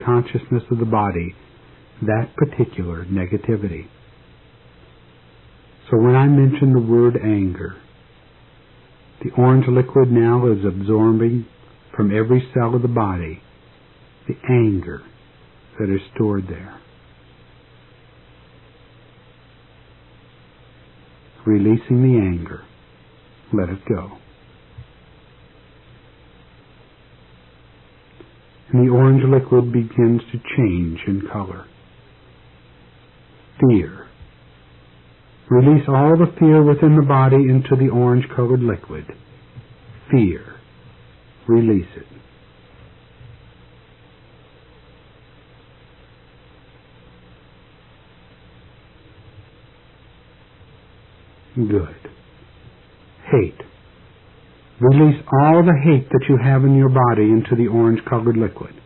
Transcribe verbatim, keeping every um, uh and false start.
consciousness of the body that particular negativity. So when I mention the word anger, the orange liquid now is absorbing from every cell of the body the anger that is stored there. Releasing the anger, let it go. And the orange liquid begins to change in color. Fear. Release all the fear within the body into the orange-colored liquid. Fear. Release it. Good. Hate. Release all the hate that you have in your body into the orange-colored liquid.